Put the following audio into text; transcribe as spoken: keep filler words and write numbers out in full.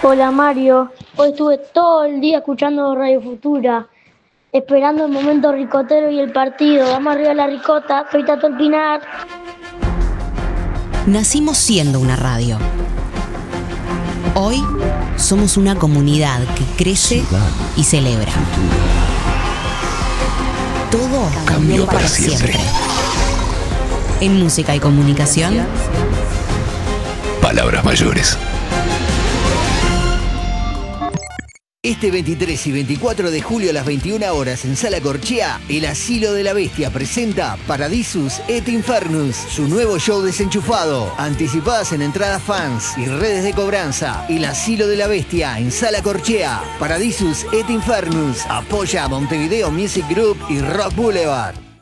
Hola Mario, hoy estuve todo el día escuchando Radio Futura, esperando el momento ricotero y el partido. Vamos arriba a la ricota, Peita Torpinar. Nacimos siendo una radio. Hoy somos una comunidad que crece y celebra. Todo cambió para siempre. En música y comunicación, palabras mayores. Este veintitrés y veinticuatro de julio a las veintiuna horas en Sala Corchea, El Asilo de la Bestia presenta Paradisus et Infernus, su nuevo show desenchufado. Anticipadas en entradas fans y redes de cobranza. El Asilo de la Bestia en Sala Corchea. Paradisus et Infernus. Apoya a Montevideo Music Group y Rock Boulevard.